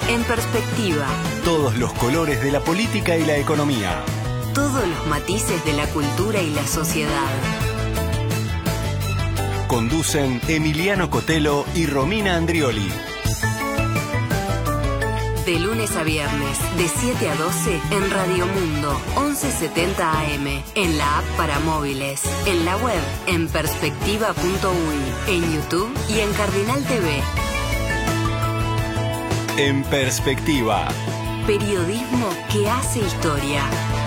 En perspectiva. Todos los colores de la política y la economía. Todos los matices de la cultura y la sociedad. Conducen Emiliano Cotelo y Romina Andrioli. De lunes a viernes, de 7 a 12, en Radio Mundo, 1170 AM, en la app para móviles, en la web, en perspectiva.uy, en YouTube y en Cardinal TV. En perspectiva. Periodismo que hace historia.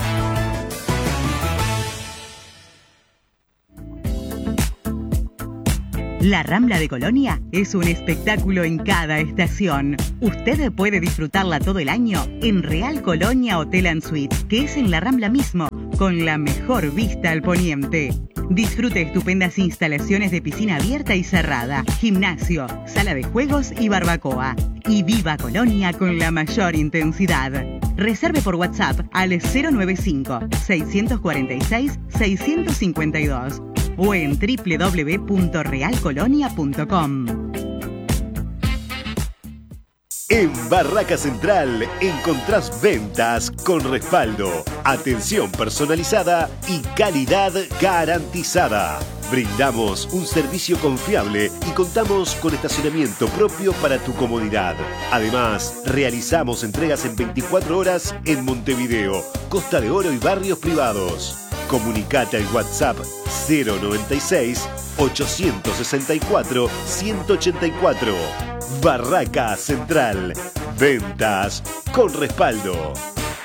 La Rambla de Colonia es un espectáculo en cada estación. Usted puede disfrutarla todo el año en Real Colonia Hotel and Suite, que es en la Rambla mismo, con la mejor vista al poniente. Disfrute estupendas instalaciones de piscina abierta y cerrada, gimnasio, sala de juegos y barbacoa. Y viva Colonia con la mayor intensidad. Reserve por WhatsApp al 095-646-652 o en www.realcolonia.com. En Barraca Central encontrás ventas con respaldo, atención personalizada y calidad garantizada. Brindamos un servicio confiable y contamos con estacionamiento propio para tu comodidad. Además, realizamos entregas en 24 horas en Montevideo, Costa de Oro y barrios privados. Comunicate al WhatsApp 096-864-184. Barraca Central. Ventas con respaldo.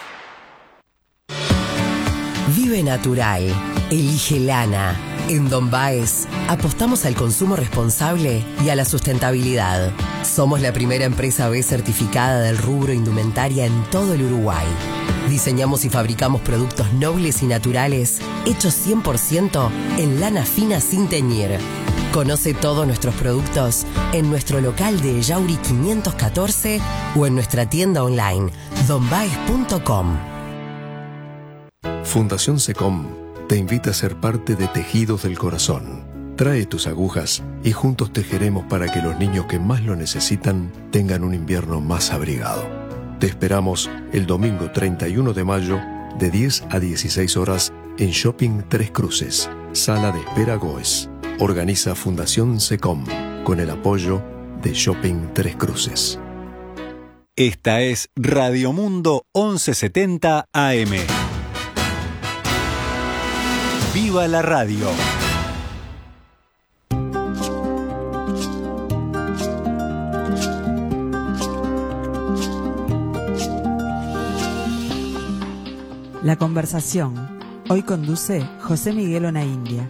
Vive natural. Elige lana. En Don Baez apostamos al consumo responsable y a la sustentabilidad. Somos la primera empresa B certificada del rubro indumentaria en todo el Uruguay. Diseñamos y fabricamos productos nobles y naturales hechos 100% en lana fina sin teñir. Conoce todos nuestros productos en nuestro local de Yauri 514 o en nuestra tienda online donbaez.com. Fundación SECOM te invita a ser parte de Tejidos del Corazón. Trae tus agujas y juntos tejeremos para que los niños que más lo necesitan tengan un invierno más abrigado. Te esperamos el domingo 31 de mayo de 10 a 16 horas en Shopping Tres Cruces, Sala de Espera Goes. Organiza Fundación SECOM con el apoyo de Shopping Tres Cruces. Esta es Radio Mundo 1170 AM. ¡Viva la radio! La conversación. Hoy conduce José Miguel Onaindia.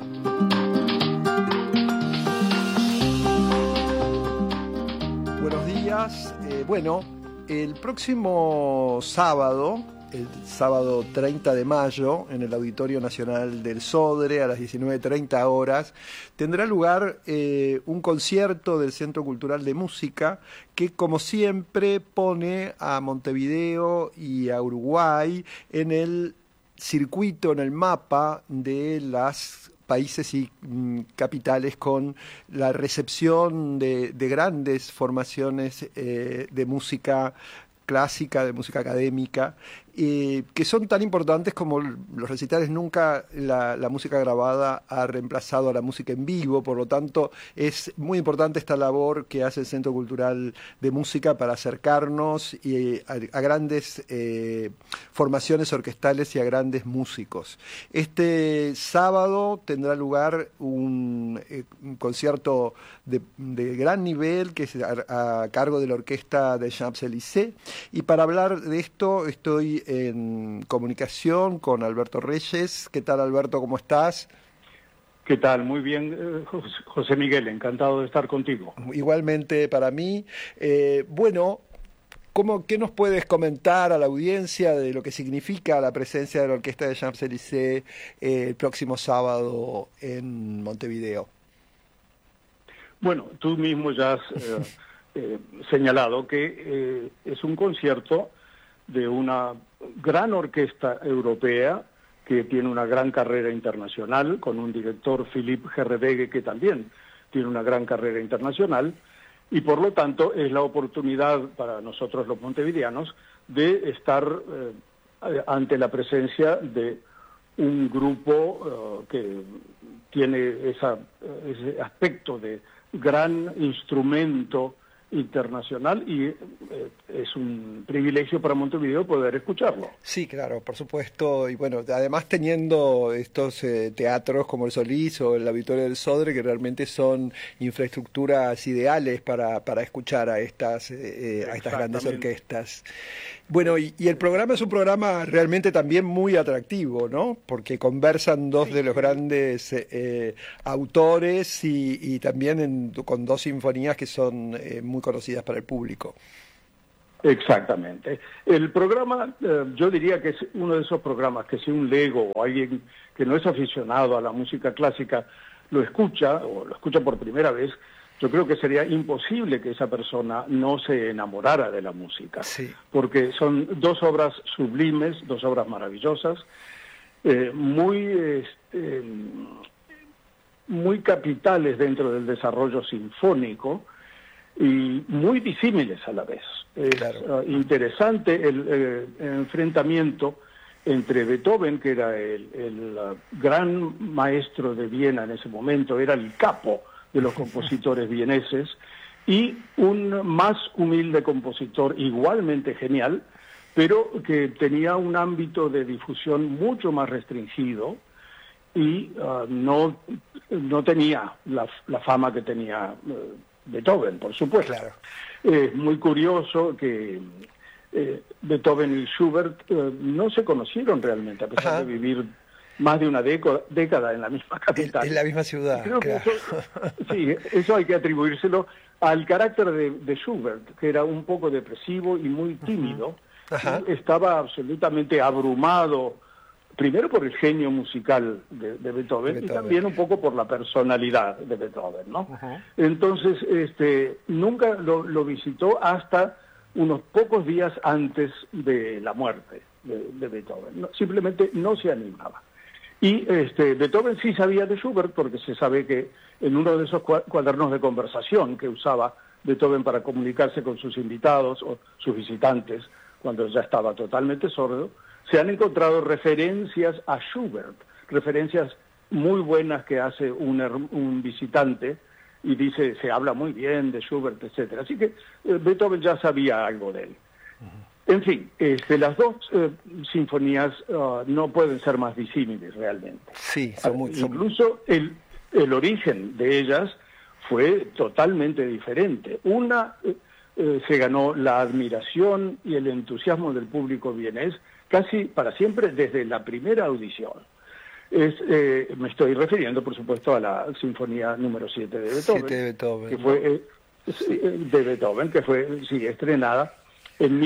Buenos días. Bueno, el próximo sábado, el sábado 30 de mayo, en el Auditorio Nacional del Sodre, a las 19:30 horas, tendrá lugar un concierto del Centro Cultural de Música que, como siempre, pone a Montevideo y a Uruguay en el circuito, en el mapa de las países y capitales con la recepción de grandes formaciones de música clásica, de música académica, que son tan importantes como los recitales. Nunca la música grabada ha reemplazado a la música en vivo, por lo tanto es muy importante esta labor que hace el Centro Cultural de Música para acercarnos a grandes formaciones orquestales y a grandes músicos. Este sábado tendrá lugar un concierto de gran nivel que es a cargo de la orquesta de Champs-Élysées, y para hablar de esto estoy en comunicación con Alberto Reyes. ¿Qué tal, Alberto? ¿Cómo estás? ¿Qué tal? Muy bien, José Miguel, encantado de estar contigo. Igualmente para mí. Bueno, ¿qué nos puedes comentar a la audiencia de lo que significa la presencia de la orquesta de Champs-Élysées el próximo sábado en Montevideo? Bueno, tú mismo ya has señalado que es un concierto de una gran orquesta europea que tiene una gran carrera internacional, con un director, Philippe Herrebegue, que también tiene una gran carrera internacional, y por lo tanto es la oportunidad para nosotros los montevideanos de estar ante la presencia de un grupo que tiene ese aspecto de gran instrumento internacional, y es un privilegio para Montevideo poder escucharlo. Sí, claro, por supuesto, y bueno, además teniendo estos teatros como el Solís o el Auditorio del Sodre, que realmente son infraestructuras ideales para escuchar a estas grandes orquestas. Bueno, y el programa es un programa realmente también muy atractivo, ¿no? Porque conversan dos de los grandes autores y también con dos sinfonías que son muy conocidas para el público. Exactamente. El programa, yo diría que es uno de esos programas que si un lego o alguien que no es aficionado a la música clásica lo escucha, o lo escucha por primera vez, yo creo que sería imposible que esa persona no se enamorara de la música, sí, porque son dos obras sublimes, dos obras maravillosas, muy capitales dentro del desarrollo sinfónico y muy disímiles a la vez. Claro. Es interesante el enfrentamiento entre Beethoven, que era el gran maestro de Viena en ese momento, era el capo de los compositores vieneses, y un más humilde compositor igualmente genial, pero que tenía un ámbito de difusión mucho más restringido y no tenía la fama que tenía Beethoven, por supuesto. Claro. Es muy curioso que Beethoven y Schubert no se conocieron realmente, a pesar de vivir más de una década en la misma capital. En la misma ciudad. Creo claro. que eso hay que atribuírselo al carácter de Schubert, que era un poco depresivo y muy tímido. Ajá. Estaba absolutamente abrumado, primero por el genio musical de Beethoven, y también un poco por la personalidad de Beethoven, ¿no? Ajá. Entonces, nunca lo visitó hasta unos pocos días antes de la muerte de Beethoven. No, simplemente no se animaba. Y Beethoven sí sabía de Schubert, porque se sabe que en uno de esos cuadernos de conversación que usaba Beethoven para comunicarse con sus invitados o sus visitantes, cuando ya estaba totalmente sordo, se han encontrado referencias a Schubert, referencias muy buenas que hace un visitante, y dice, se habla muy bien de Schubert, etcétera. Así que Beethoven ya sabía algo de él. En fin, las dos sinfonías no pueden ser más disímiles realmente. Sí, incluso el origen de ellas fue totalmente diferente. Una se ganó la admiración y el entusiasmo del público vienés casi para siempre desde la primera audición. Me estoy refiriendo, por supuesto, a la Sinfonía número 7 de Beethoven, que fue de Beethoven, que fue estrenada en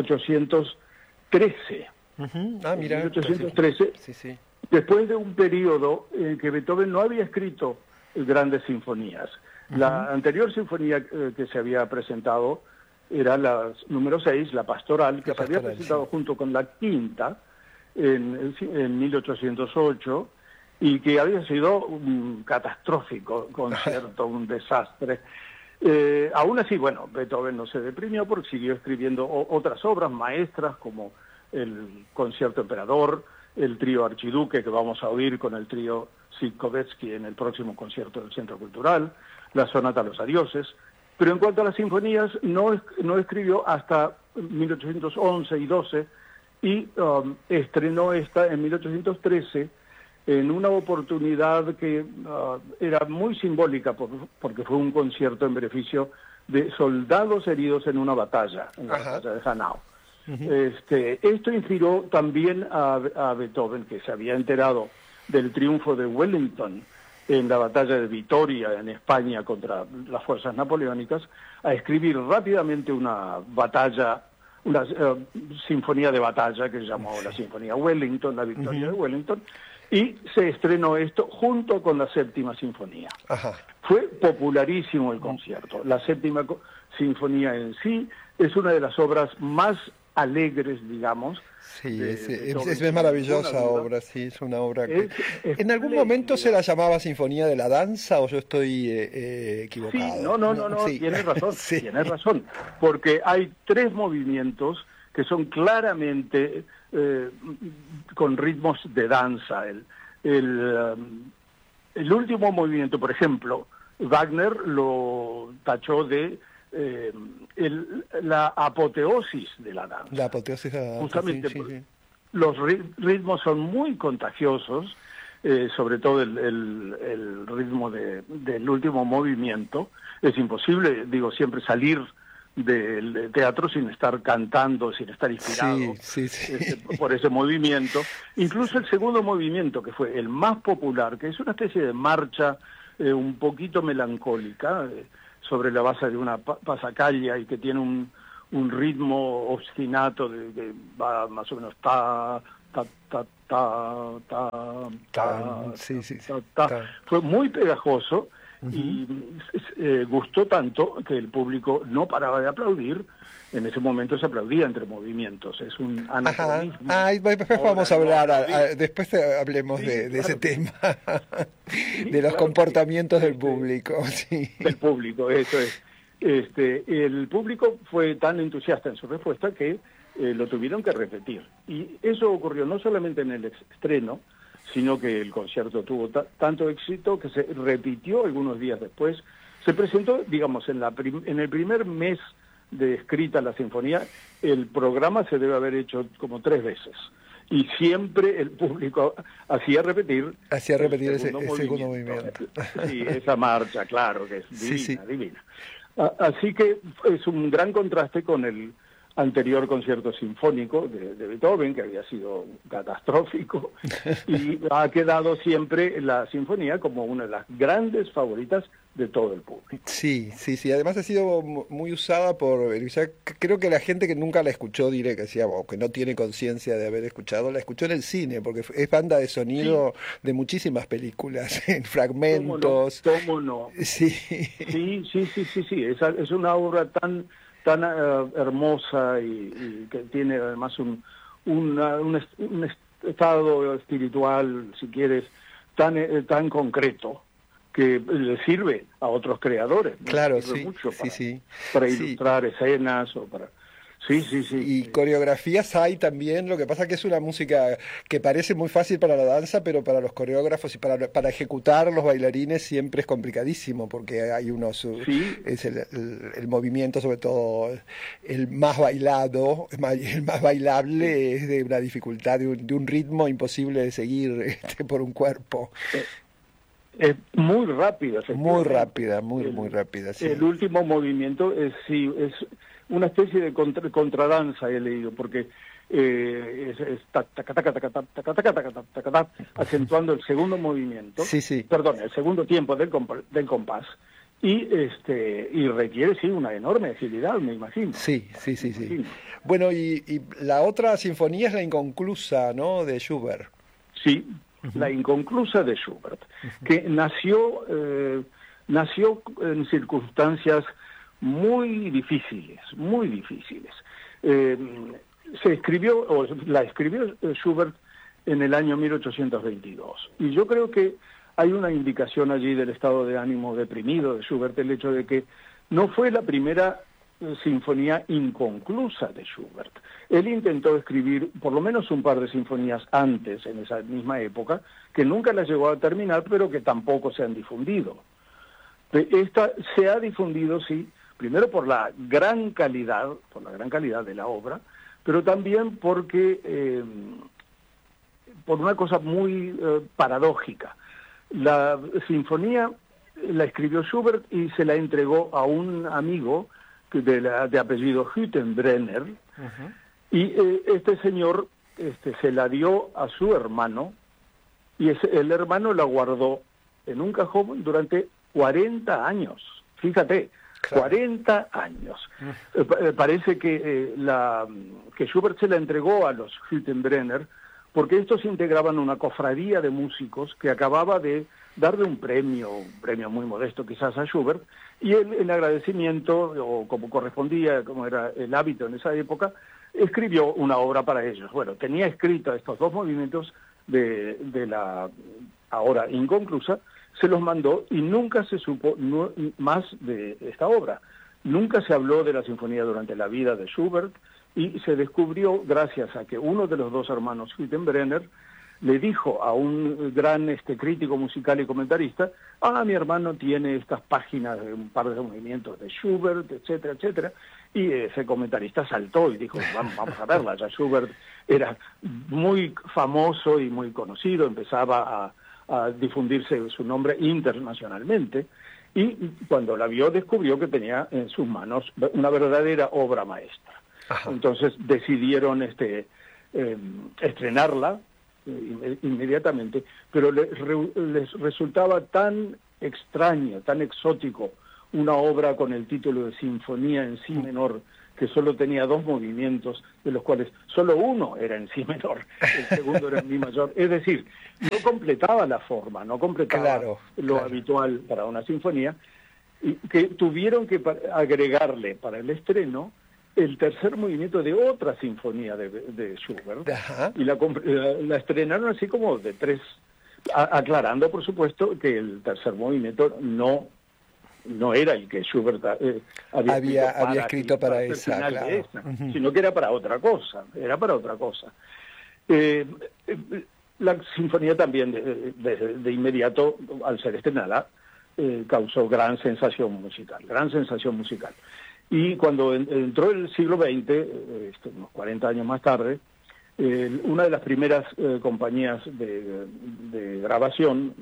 1813. Ah, mira. En 1813, sí. Después de un periodo en que Beethoven no había escrito grandes sinfonías. La anterior sinfonía que se había presentado era la número 6, la Pastoral, que se había presentado junto con la quinta en 1808, y que había sido un catastrófico concierto, un desastre. Aún así, bueno, Beethoven no se deprimió porque siguió escribiendo otras obras maestras como el Concierto Emperador, el trío Archiduque, que vamos a oír con el trío Sitkovetsky en el próximo concierto del Centro Cultural, la Sonata a los Adioses. Pero en cuanto a las sinfonías, no escribió hasta 1811 y 12, y estrenó esta en 1813 en una oportunidad que era muy simbólica porque fue un concierto en beneficio de soldados heridos en una batalla, en la batalla de Hanau. Esto inspiró también a Beethoven, que se había enterado del triunfo de Wellington en la batalla de Vitoria en España contra las fuerzas napoleónicas, a escribir rápidamente una sinfonía de batalla que se llamó la Sinfonía Wellington, la Victoria de Wellington, y se estrenó esto junto con la Séptima Sinfonía. Fue popularísimo el concierto. La Séptima Sinfonía en sí es una de las obras más alegres, digamos. Sí, es maravillosa obra, sí, es una obra que... ¿En algún momento se la llamaba Sinfonía de la Danza o yo estoy equivocado? Sí, no, sí. Tienes razón, tienes razón, porque hay 3 movimientos que son claramente con ritmos de danza. El último movimiento, por ejemplo, Wagner lo tachó de la apoteosis de la danza. La apoteosis de la danza, justamente, sí. Los ritmos son muy contagiosos, sobre todo el ritmo del último movimiento. Es imposible, siempre salir del teatro sin estar cantando, sin estar inspirado por ese movimiento. Incluso el segundo movimiento, que fue el más popular, que es una especie de marcha un poquito melancólica, sobre la base de una pasacaglia y que tiene un ritmo obstinato que va más o menos fue muy pegajoso. Y gustó tanto que el público no paraba de aplaudir. En ese momento se aplaudía entre movimientos. Es un anacronismo. Después vamos a hablar, después hablemos de ese tema, de los comportamientos del público. Sí. Del público, eso es. El público fue tan entusiasta en su respuesta que lo tuvieron que repetir. Y eso ocurrió no solamente en el estreno, sino que el concierto tuvo tanto éxito que se repitió algunos días después. Se presentó, digamos, en el primer mes de escrita la sinfonía, el programa se debe haber hecho como 3 veces. Y siempre el público hacía repetir ese segundo movimiento. Sí, esa marcha, claro, que es divina. Así que es un gran contraste con el anterior concierto sinfónico de Beethoven, que había sido catastrófico, y ha quedado siempre la sinfonía como una de las grandes favoritas de todo el público. Sí, además ha sido muy usada creo que la gente que nunca la escuchó, diré que decía, que no tiene conciencia de haber escuchado, la escuchó en el cine, porque es banda de sonido de muchísimas películas, en fragmentos. ¿Cómo no? Sí, es una obra tan hermosa y que tiene además un estado espiritual, si quieres, tan concreto, que le sirve a otros creadores. Claro, mucho para ilustrar escenas o para... Sí. Y coreografías hay también, lo que pasa que es una música que parece muy fácil para la danza, pero para los coreógrafos y para ejecutar los bailarines siempre es complicadísimo, porque hay unos... Es el movimiento, sobre todo el más bailado, el más bailable, es de una dificultad, de un ritmo imposible de seguir por un cuerpo. Es muy rápida. Muy rápida, muy rápida. Sí. El último movimiento es una especie de contradanza, he leído, porque acentuando el segundo movimiento, el segundo tiempo del compás, y requiere una enorme agilidad, me imagino. Sí. Bueno, y la otra sinfonía es la inconclusa, ¿no?, de Schubert. Sí. La inconclusa de Schubert, que nació en circunstancias muy difíciles. La escribió Schubert en el año 1822. Y yo creo que hay una indicación allí del estado de ánimo deprimido de Schubert, el hecho de que no fue la primera sinfonía inconclusa de Schubert. Él intentó escribir por lo menos un par de sinfonías antes, en esa misma época, que nunca las llegó a terminar, pero que tampoco se han difundido. Esta se ha difundido, sí, primero por la gran calidad de la obra, pero también porque por una cosa muy paradójica. La sinfonía la escribió Schubert y se la entregó a un amigo de apellido Hüttenbrenner, y este señor se la dio a su hermano, y el hermano la guardó en un cajón durante 40 años. Fíjate, 40 años. Parece que Schubert se la entregó a los Hüttenbrenner porque estos integraban una cofradía de músicos que acababa de darle un premio muy modesto quizás a Schubert, y él, en agradecimiento, o como correspondía, como era el hábito en esa época, escribió una obra para ellos. Bueno, tenía escrito estos 2 movimientos de la ahora inconclusa, se los mandó y nunca se supo más de esta obra. Nunca se habló de la sinfonía durante la vida de Schubert, y se descubrió gracias a que uno de los 2 hermanos Hüttenbrenner le dijo a un gran crítico musical y comentarista: mi hermano tiene estas páginas de un par de movimientos de Schubert, etcétera, etcétera. Y ese comentarista saltó y dijo: vamos a verla. Ya Schubert era muy famoso y muy conocido, empezaba a difundirse su nombre internacionalmente, y cuando la vio descubrió que tenía en sus manos una verdadera obra maestra. Ajá. Entonces decidieron estrenarla inmediatamente, pero les resultaba tan extraño, tan exótico una obra con el título de Sinfonía en Si menor, que solo tenía 2 movimientos, de los cuales solo uno era en Si menor, el segundo era en Mi mayor. Es decir, no completaba la forma, no completaba lo habitual para una sinfonía, y que tuvieron que agregarle para el estreno el tercer movimiento de otra sinfonía de Schubert. Ajá. Y la estrenaron así como de 3, aclarando, por supuesto, que el tercer movimiento no era el que Schubert había escrito para esa, claro. Sino que era para otra cosa, la sinfonía también de inmediato, al ser estrenada, causó gran sensación musical. Y cuando entró el siglo XX, unos 40 años más tarde, una de las primeras compañías de grabación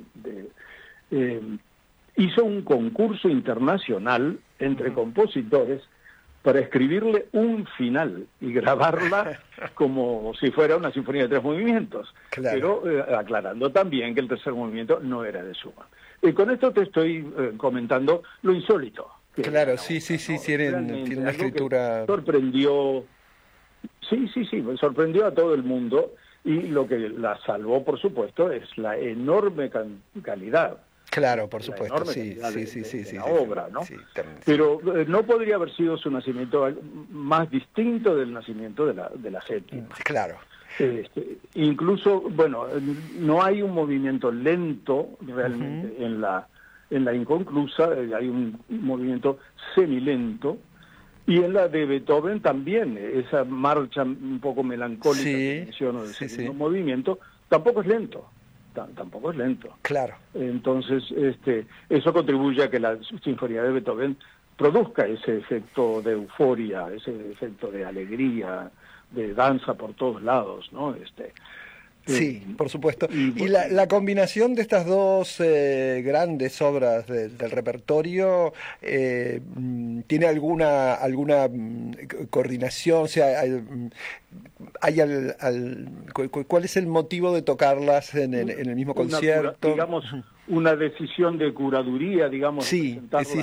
hizo un concurso internacional entre compositores para escribirle un final y grabarla como si fuera una sinfonía de 3 movimientos, pero aclarando también que el tercer movimiento no era de Schumann. Con esto te estoy comentando lo insólito. Claro, sí, tiene una escritura... Sorprendió a todo el mundo, y lo que la salvó, por supuesto, es la enorme calidad. Claro, por supuesto, la obra, ¿no? Sí, pero no podría haber sido su nacimiento más distinto del nacimiento de la séptima. Claro. Incluso, bueno, no hay un movimiento lento realmente en la inconclusa, hay un movimiento semilento, y en la de Beethoven también, esa marcha un poco melancólica que menciono del segundo movimiento, tampoco es lento. Claro. Entonces, eso contribuye a que la sinfonía de Beethoven produzca ese efecto de euforia, ese efecto de alegría, de danza por todos lados, ¿no? Sí, por supuesto. Y la combinación de estas 2 grandes obras del repertorio, ¿tiene alguna coordinación? O sea, ¿cuál es el motivo de tocarlas en el mismo concierto? Digamos, una decisión de curaduría, digamos. Sí.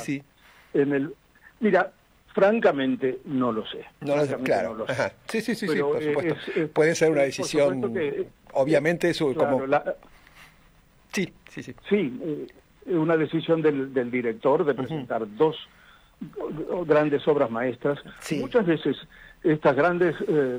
Mira, francamente, no lo sé. Claro. No lo sé. Sí, por supuesto. Puede ser una decisión... Obviamente eso como... Sí. Una decisión del director de presentar 2 grandes obras maestras. Sí. Muchas veces estas grandes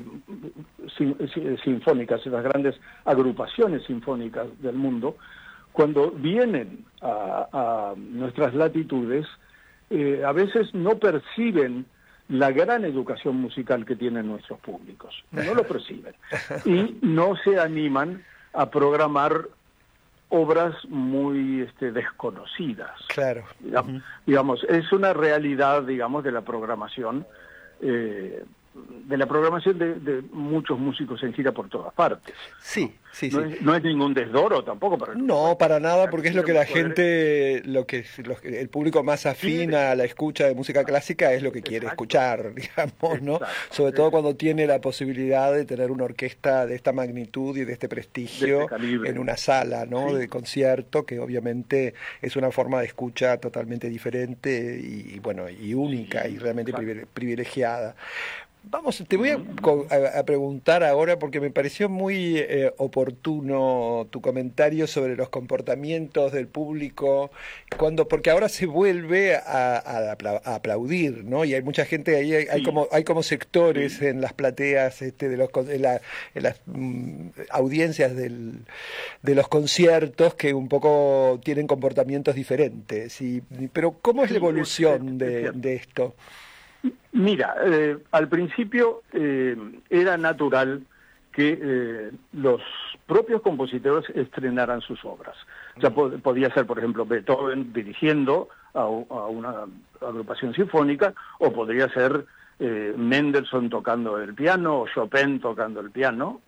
sinfónicas, estas grandes agrupaciones sinfónicas del mundo, cuando vienen a nuestras latitudes, a veces no perciben la gran educación musical que tienen nuestros públicos. No lo perciben. Y no se animan a programar obras muy desconocidas. Claro. Digamos, es una realidad, digamos, de la programación, de muchos músicos en gira por todas partes. Sí. Sí, no es ningún desdoro tampoco para el No, para nada, porque es lo que la gente, el público más afín a la escucha de música clásica es lo que quiere escuchar, digamos, ¿no? Sobre todo cuando tiene la posibilidad de tener una orquesta de esta magnitud y de este prestigio en una sala, ¿no? De concierto, que obviamente es una forma de escucha totalmente diferente y bueno, y única y realmente privilegiada. Vamos, te voy a preguntar ahora, porque me pareció muy oportuno tu comentario sobre los comportamientos del público, porque ahora se vuelve a aplaudir, ¿no? Y hay mucha gente, ahí hay como sectores en las plateas, en las audiencias de los conciertos que un poco tienen comportamientos diferentes. Pero ¿cómo es la evolución de esto? Mira, al principio era natural que los propios compositores estrenaran sus obras. Ya podía ser, por ejemplo, Beethoven dirigiendo a una agrupación sinfónica, o podría ser Mendelssohn tocando el piano, o Chopin tocando el piano.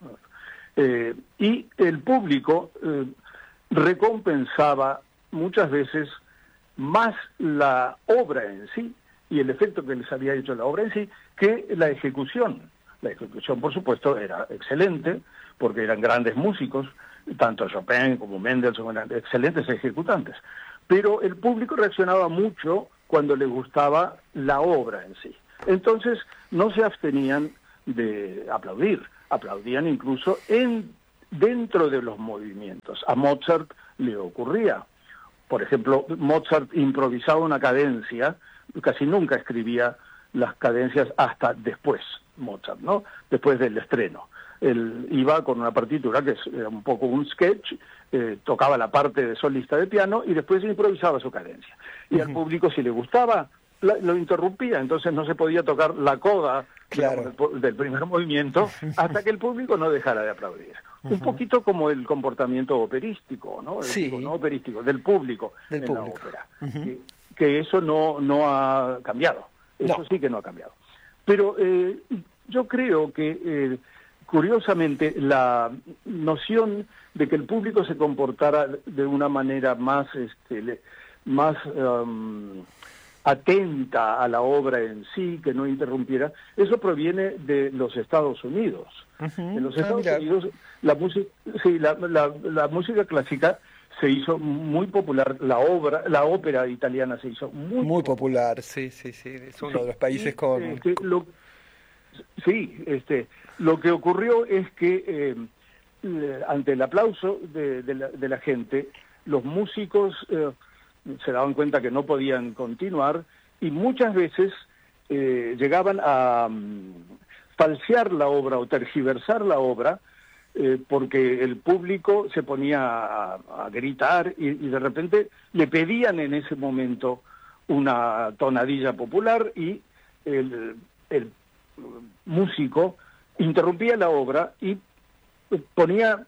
Y el público recompensaba muchas veces más la obra en sí, y el efecto que les había hecho la obra en sí, que la ejecución. La ejecución, por supuesto, era excelente, porque eran grandes músicos, tanto Chopin como Mendelssohn eran excelentes ejecutantes. Pero el público reaccionaba mucho cuando le gustaba la obra en sí. Entonces, no se abstenían de aplaudir, aplaudían incluso dentro de los movimientos. A Mozart le ocurría. Por ejemplo, Mozart improvisaba una cadencia, casi nunca escribía las cadencias hasta después, Mozart, ¿no? Después del estreno. Él iba con una partitura que era un poco un sketch, tocaba la parte de solista de piano y después improvisaba su cadencia. Y al público, si le gustaba, lo interrumpía, entonces no se podía tocar la coda del primer movimiento hasta que el público no dejara de aplaudir. Un poquito como el comportamiento operístico, ¿no? No operístico, del público en la ópera. Que eso no ha cambiado. Eso sí que no ha cambiado. Pero yo creo que, curiosamente, la noción de que el público se comportara de una manera más atenta a la obra en sí, que no interrumpiera, eso proviene de los Estados Unidos. En los Estados Unidos la música clásica se hizo muy popular, la ópera italiana se hizo muy popular. Sí, es uno de los países con... lo que ocurrió es que ante el aplauso de la gente, los músicos se daban cuenta que no podían continuar y muchas veces llegaban a falsear la obra o tergiversar la obra, porque el público se ponía a gritar y de repente le pedían en ese momento una tonadilla popular y el músico interrumpía la obra y ponía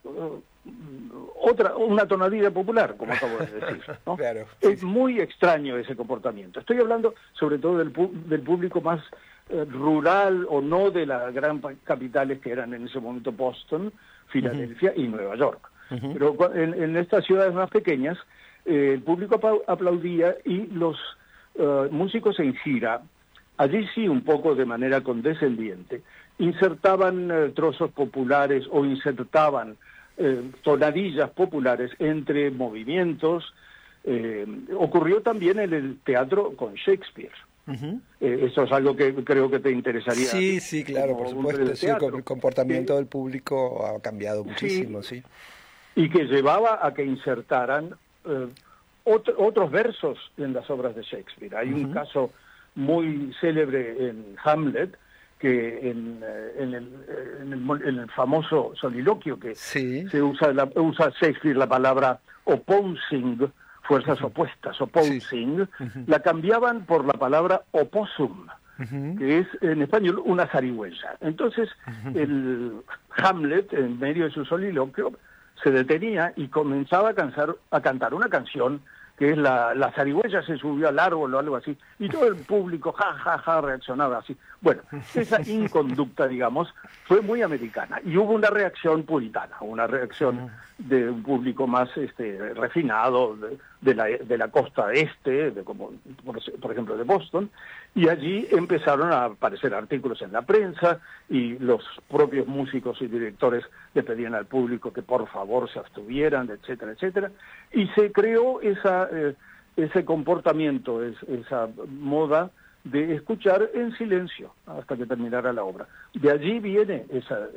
una tonadilla popular, como acabo de decir, ¿no? Claro, es muy extraño ese comportamiento. Estoy hablando sobre todo del público más rural o no de las gran capitales que eran en ese momento Boston, Filadelfia y Nueva York. Pero en estas ciudades más pequeñas el público aplaudía y los músicos en gira, allí sí un poco de manera condescendiente, insertaban trozos populares o insertaban tonadillas populares entre movimientos. Ocurrió también en el teatro con Shakespeare. Eso es algo que creo que te interesaría. Sí, claro, por supuesto. Sí, el comportamiento del público ha cambiado muchísimo, sí. Y que llevaba a que insertaran otros versos en las obras de Shakespeare. Hay un caso muy célebre en Hamlet, que en el famoso soliloquio que se usa Shakespeare la palabra opposing, fuerzas opuestas, opposing, la cambiaban por la palabra opossum, que es en español una zarigüeya. Entonces el Hamlet, en medio de su soliloquio, se detenía y comenzaba a cantar una canción que es la zarigüeya se subió al árbol o algo así, y todo el público, ja, reaccionaba así. Bueno, esa inconducta, digamos, fue muy americana y hubo una reacción puritana, una reacción de un público más refinado de la costa este, como por ejemplo de Boston, y allí empezaron a aparecer artículos en la prensa y los propios músicos y directores le pedían al público que por favor se abstuvieran, etcétera, etcétera, y se creó ese comportamiento, esa moda de escuchar en silencio hasta que terminara la obra. De allí viene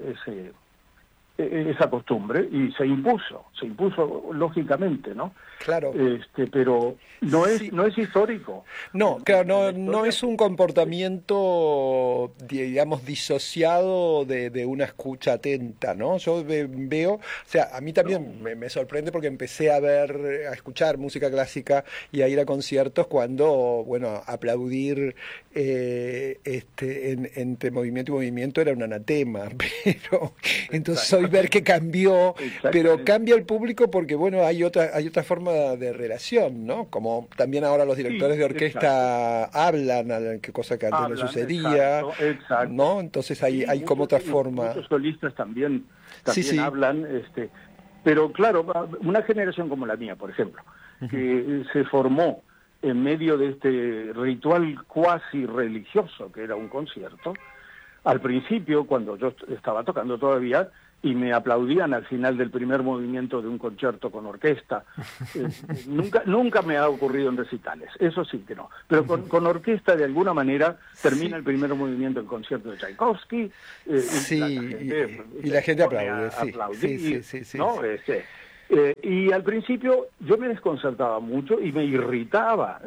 esa costumbre y se impuso lógicamente, ¿no? Claro. Pero no es histórico. No, claro, no es un comportamiento, digamos, disociado de una escucha atenta, ¿no? Yo veo, o sea, a mí también me sorprende porque empecé a escuchar música clásica y a ir a conciertos cuando, bueno, aplaudir entre movimiento y movimiento era un anatema, pero entonces hoy ver que cambió, pero cambia el público porque, bueno, hay otra forma de relación, ¿no? Como también ahora los directores de orquesta hablan, qué cosa que antes no sucedía, exacto. ¿no? Entonces hay como otra forma. Muchos solistas también sí. hablan, pero claro, una generación como la mía, por ejemplo, que se formó en medio de este ritual cuasi religioso que era un concierto, al principio, cuando yo estaba tocando todavía, y me aplaudían al final del primer movimiento de un concierto con orquesta. Nunca me ha ocurrido en recitales, eso sí que no. Pero con orquesta, de alguna manera, termina el primer movimiento del concierto de Tchaikovsky. Y la gente aplaude. Sí. ¿No? Y al principio yo me desconcertaba mucho y me irritaba.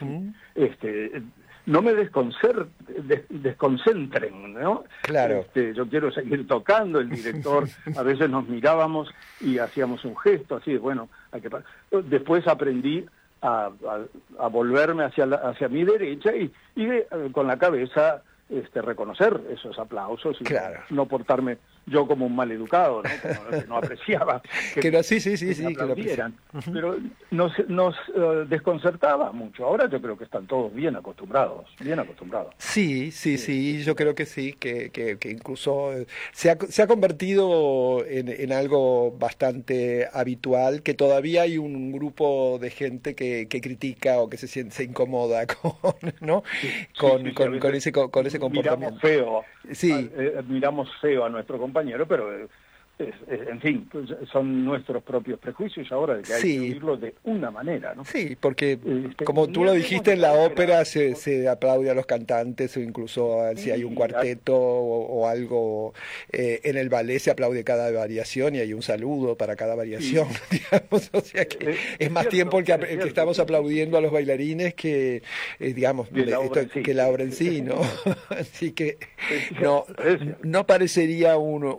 No me desconcentren, ¿no? Claro. Yo quiero seguir tocando, el director, a veces nos mirábamos y hacíamos un gesto así de, bueno, después aprendí a volverme hacia mi derecha y con la cabeza reconocer esos aplausos y no portarme yo como un maleducado, ¿no? Como que no apreciaba que lo aplaudieran. Pero nos desconcertaba mucho. Ahora yo creo que están todos bien acostumbrados. Sí, yo creo que sí, que incluso se ha convertido en algo bastante habitual, que todavía hay un grupo de gente que critica o que se incomoda con ese comportamiento. Miramos feo. Miramos feo a nuestro compañero, pero en fin, pues son nuestros propios prejuicios ahora de que hay que oírlo de una manera, ¿no? Sí, porque como tú lo dijiste, en la ópera se aplaude a los cantantes, o incluso si hay un cuarteto o algo, en el ballet se aplaude cada variación y hay un saludo para cada variación, digamos, o sea que es más tiempo el que estamos aplaudiendo a los bailarines que, digamos, que la obra en sí, ¿no? Así que no parecería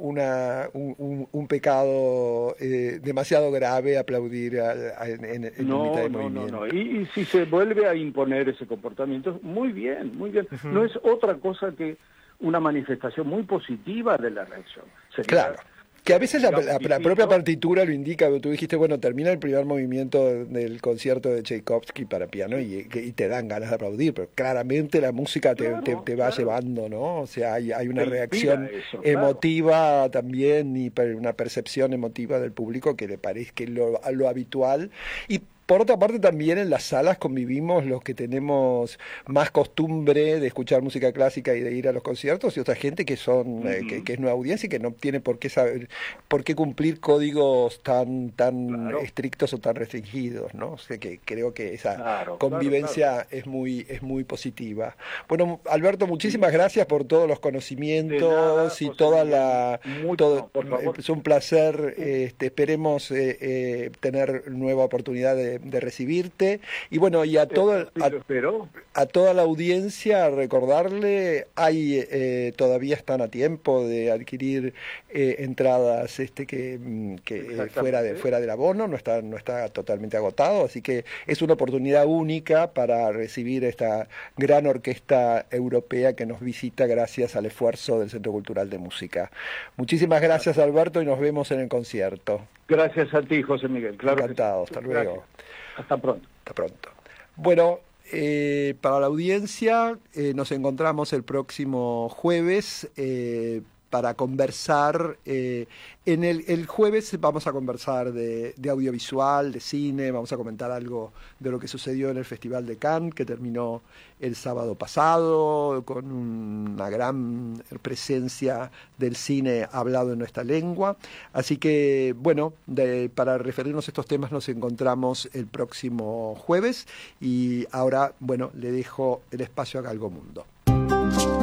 un pecado demasiado grave aplaudir en mitad de movimiento. No. Y si se vuelve a imponer ese comportamiento, muy bien. No es otra cosa que una manifestación muy positiva de la reacción. Claro. Que a veces la propia partitura lo indica. Tú dijiste, bueno, termina el primer movimiento del concierto de Tchaikovsky para piano y te dan ganas de aplaudir, pero claramente la música te va llevando, ¿no? O sea, hay una reacción emotiva también y una percepción emotiva del público que le parece lo habitual. Y por otra parte, también en las salas convivimos los que tenemos más costumbre de escuchar música clásica y de ir a los conciertos, y otra gente que son que es nueva audiencia y que no tiene por qué cumplir códigos tan estrictos o tan restringidos, ¿no? O sea que creo que esa convivencia es muy positiva. Bueno, Alberto, muchísimas gracias por todos los conocimientos y toda es un placer. Esperemos tener nueva oportunidad de recibirte, y bueno, y a toda la audiencia recordarle, todavía están a tiempo de adquirir entradas que fuera del abono, no está totalmente agotado, así que es una oportunidad única para recibir esta gran orquesta europea que nos visita gracias al esfuerzo del Centro Cultural de Música. Muchísimas gracias, Alberto, y nos vemos en el concierto. Gracias a ti, José Miguel. Claro. Encantado, hasta luego. Hasta pronto. Bueno, para la audiencia, nos encontramos el próximo jueves para conversar. El jueves vamos a conversar de audiovisual, de cine, vamos a comentar algo de lo que sucedió en el Festival de Cannes, que terminó el sábado pasado, con una gran presencia del cine hablado en nuestra lengua. Así que, bueno, para referirnos a estos temas nos encontramos el próximo jueves, y ahora, bueno, le dejo el espacio a Galgo Mundo.